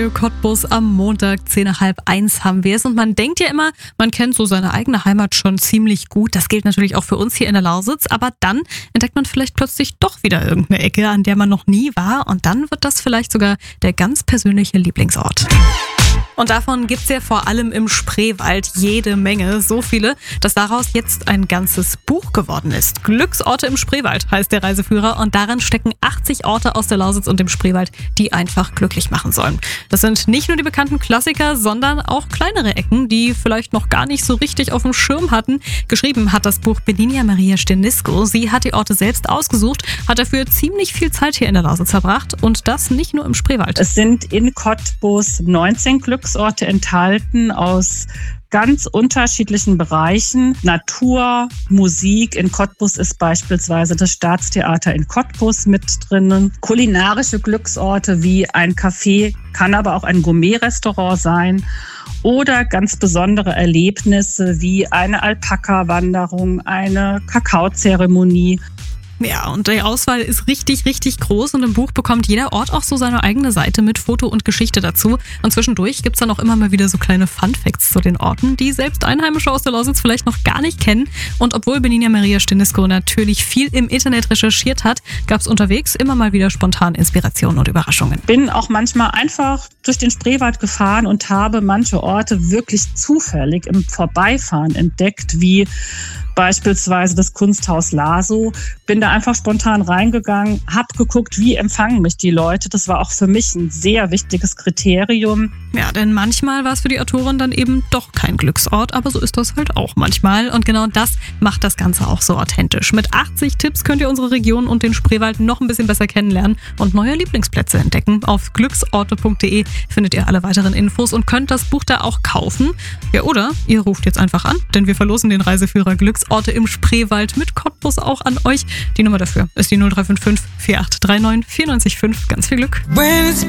Cottbus am Montag, 10:30 haben wir es. Und man denkt ja immer, man kennt so seine eigene Heimat schon ziemlich gut. Das gilt natürlich auch für uns hier in der Lausitz. Aber dann entdeckt man vielleicht plötzlich doch wieder irgendeine Ecke, an der man noch nie war. Und dann wird das vielleicht sogar der ganz persönliche Lieblingsort. Und davon gibt's ja vor allem im Spreewald jede Menge. So viele, dass daraus jetzt ein ganzes Buch geworden ist. Glücksorte im Spreewald heißt der Reiseführer. Und darin stecken 80 Orte aus der Lausitz und dem Spreewald, die einfach glücklich machen sollen. Das sind nicht nur die bekannten Klassiker, sondern auch kleinere Ecken, die vielleicht noch gar nicht so richtig auf dem Schirm hatten. Geschrieben hat das Buch Beninia Maria Stenisko. Sie hat die Orte selbst ausgesucht, hat dafür ziemlich viel Zeit hier in der Lausitz verbracht. Und das nicht nur im Spreewald. Es sind in Cottbus 19 Glücksorte enthalten aus ganz unterschiedlichen Bereichen. Natur, Musik. In Cottbus ist beispielsweise das Staatstheater in Cottbus mit drinnen. Kulinarische Glücksorte wie ein Café, kann aber auch ein Gourmet-Restaurant sein. Oder ganz besondere Erlebnisse wie eine Alpaka-Wanderung, eine Kakaozeremonie. Ja, und die Auswahl ist richtig, richtig groß und im Buch bekommt jeder Ort auch so seine eigene Seite mit Foto und Geschichte dazu. Und zwischendurch gibt's dann auch immer mal wieder so kleine Funfacts zu den Orten, die selbst Einheimische aus der Lausitz vielleicht noch gar nicht kennen. Und obwohl Beninia Maria Stenisko natürlich viel im Internet recherchiert hat, gab's unterwegs immer mal wieder spontan Inspirationen und Überraschungen. Bin auch manchmal einfach durch den Spreewald gefahren und habe manche Orte wirklich zufällig im Vorbeifahren entdeckt, wie beispielsweise das Kunsthaus Laso. Bin da einfach spontan reingegangen, habe geguckt, wie empfangen mich die Leute. Das war auch für mich ein sehr wichtiges Kriterium. Ja, denn manchmal war es für die Autorin dann eben doch kein Glücksort, aber so ist das halt auch manchmal. Und genau das macht das Ganze auch so authentisch. Mit 80 Tipps könnt ihr unsere Region und den Spreewald noch ein bisschen besser kennenlernen und neue Lieblingsplätze entdecken. Auf glücksorte.de findet ihr alle weiteren Infos und könnt das Buch da auch kaufen. Ja, oder ihr ruft jetzt einfach an, denn wir verlosen den Reiseführer Glücksorte im Spreewald mit Cottbus auch an euch. Die Nummer dafür ist die 0355 4839 94 5. Ganz viel Glück.